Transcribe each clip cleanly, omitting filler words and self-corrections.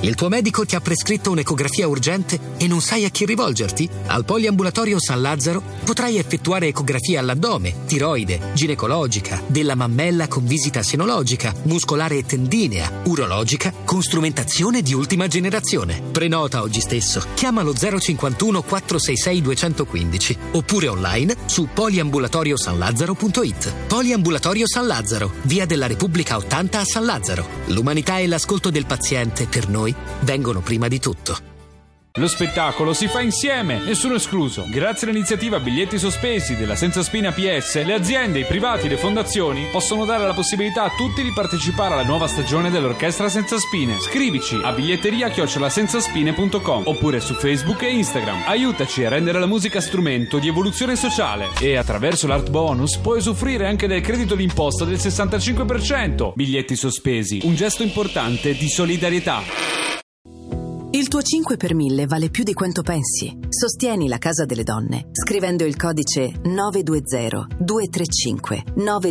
Il tuo medico ti ha prescritto un'ecografia urgente e non sai a chi rivolgerti? Al Poliambulatorio San Lazzaro potrai effettuare ecografia all'addome, tiroide, ginecologica, della mammella con visita senologica, muscolare e tendinea, urologica, con strumentazione di ultima generazione. Prenota oggi stesso. Chiamalo 051 466 215 oppure online su poliambulatoriosanlazzaro.it. Poliambulatorio San Lazzaro, via della Repubblica 80 a San Lazzaro. L'umanità e l'ascolto del paziente per noi vengono prima di tutto. Lo spettacolo si fa insieme, nessuno escluso. Grazie all'iniziativa Biglietti Sospesi della Senza Spine APS, le aziende, i privati, le fondazioni possono dare la possibilità a tutti di partecipare alla nuova stagione dell'Orchestra Senza Spine. Scrivici a biglietteria@senzaspine.com oppure su Facebook e Instagram. Aiutaci a rendere la musica strumento di evoluzione sociale e attraverso l'Art Bonus puoi usufruire anche del credito d'imposta del 65%. Biglietti Sospesi, un gesto importante di solidarietà. Il tuo 5 per 1000 vale più di quanto pensi. Sostieni la Casa delle Donne scrivendo il codice 920 235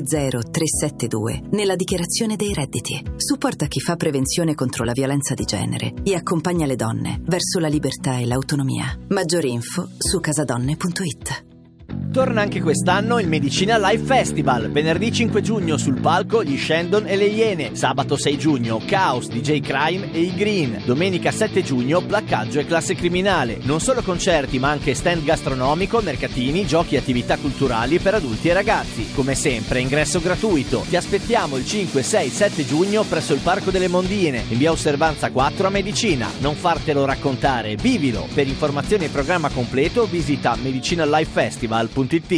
90372 nella dichiarazione dei redditi. Supporta chi fa prevenzione contro la violenza di genere e accompagna le donne verso la libertà e l'autonomia. Maggiori info su casadonne.it. Torna anche quest'anno il Medicina Live Festival. Venerdì 5 giugno sul palco gli Shandon e le Iene. Sabato 6 giugno Chaos, DJ Crime e i Green. Domenica 7 giugno Placcaggio e Classe Criminale. Non solo concerti ma anche stand gastronomico, mercatini, giochi e attività culturali per adulti e ragazzi. Come sempre ingresso gratuito. Ti aspettiamo il 5, 6, 7 giugno presso il Parco delle Mondine in via Osservanza 4 a Medicina. Non fartelo raccontare, vivilo. Per informazioni e programma completo visita medicinalivefestival.it.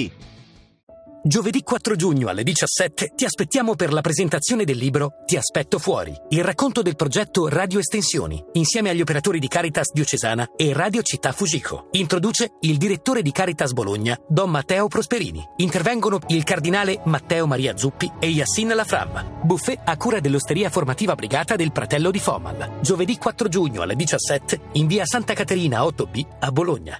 Giovedì 4 giugno alle 17 ti aspettiamo per la presentazione del libro Ti aspetto fuori, il racconto del progetto Radio Estensioni, insieme agli operatori di Caritas Diocesana e Radio Città Fugico. Introduce il direttore di Caritas Bologna, Don Matteo Prosperini. Intervengono il cardinale Matteo Maria Zuppi e Yassin Lafram. Buffet a cura dell'Osteria Formativa Brigata del Pratello di Fomal. Giovedì 4 giugno alle 17 in via Santa Caterina 8B a Bologna.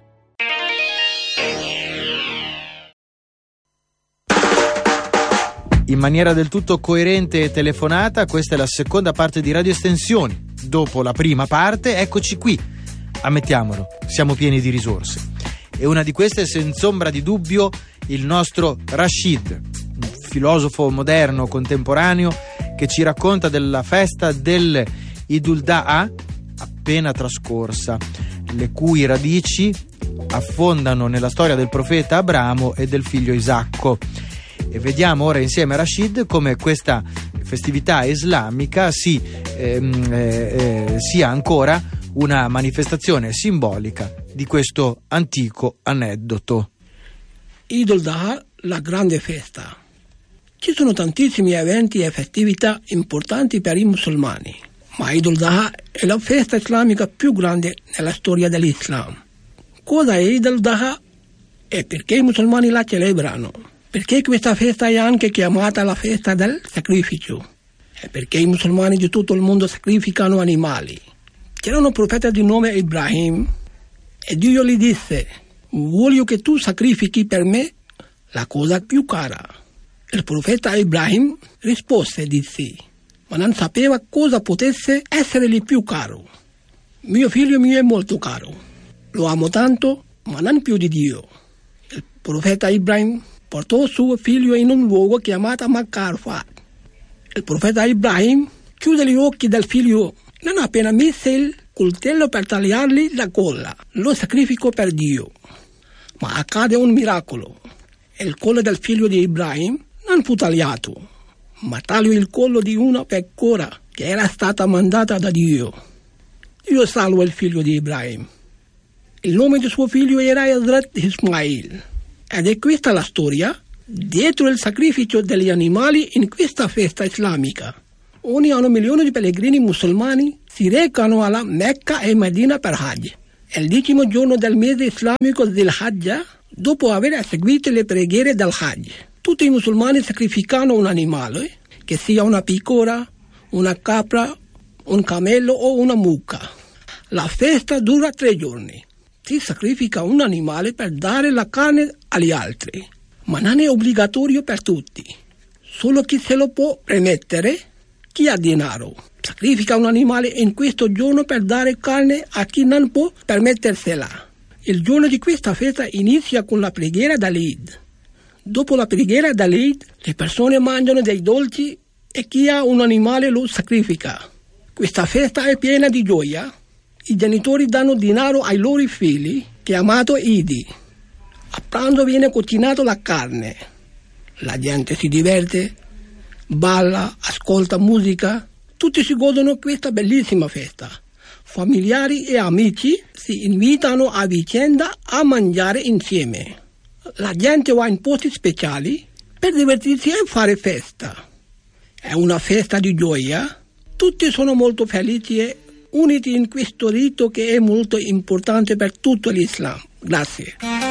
In maniera del tutto coerente e telefonata, questa è la seconda parte di Radio Estensioni. Dopo la prima parte, eccoci qui. Ammettiamolo, siamo pieni di risorse. E una di queste è senza ombra di dubbio il nostro Rashid, un filosofo moderno, contemporaneo, che ci racconta della festa del Eid al-Adha appena trascorsa, le cui radici affondano nella storia del profeta Abramo e del figlio Isacco. E vediamo ora insieme a Rashid come questa festività islamica sia ancora una manifestazione simbolica di questo antico aneddoto. Eid al-Adha, la grande festa. Ci sono tantissimi eventi e festività importanti per i musulmani, ma Eid al-Adha è la festa islamica più grande nella storia dell'Islam. Cosa è Eid al-Adha e perché i musulmani la celebrano? Perché questa festa è anche chiamata la festa del sacrificio? E perché i musulmani di tutto il mondo sacrificano animali? C'era un profeta di nome Ibrahim e Dio gli disse: voglio che tu sacrifichi per me la cosa più cara. Il profeta Ibrahim rispose e disse, ma non sapeva cosa potesse essergli più caro. Mio figlio mio è molto caro, lo amo tanto, ma non più di Dio. Il profeta Ibrahim portò suo figlio in un luogo chiamato Makkah Arafat. Il profeta Ibrahim chiuse gli occhi del figlio, non appena mise il coltello per tagliargli la gola, lo sacrificò per Dio. Ma accade un miracolo. Il collo del figlio di Ibrahim non fu tagliato, ma tagliò il collo di una pecora che era stata mandata da Dio. Dio salvò il figlio di Ibrahim. Il nome di suo figlio era Hazrat Ismail. Ed è questa la storia dietro il sacrificio degli animali in questa festa islamica. Ogni anno milioni di pellegrini musulmani si recano alla Mecca e Medina per Hajj. Il 10° giorno del mese islamico del Hajj, dopo aver eseguito le preghiere del Hajj, tutti i musulmani sacrificano un animale, che sia una pecora, una capra, un cammello o una mucca. La festa dura 3 giorni. Si sacrifica un animale per dare la carne agli altri, ma non è obbligatorio per tutti. Solo chi se lo può permettere, chi ha denaro. sacrifica un animale in questo giorno per dare carne a chi non può permettersela. Il giorno di questa festa inizia con la preghiera dall'Eid. Dopo la preghiera dall'Eid, le persone mangiano dei dolci e chi ha un animale lo sacrifica. Questa festa è piena di gioia. I genitori danno denaro ai loro figli, chiamato Idi. A pranzo viene cucinata la carne. La gente si diverte, balla, ascolta musica. Tutti si godono questa bellissima festa. Familiari e amici si invitano a vicenda a mangiare insieme. La gente va in posti speciali per divertirsi e fare festa. È una festa di gioia. Tutti sono molto felici e uniti in questo rito che è molto importante per tutto l'Islam. Grazie.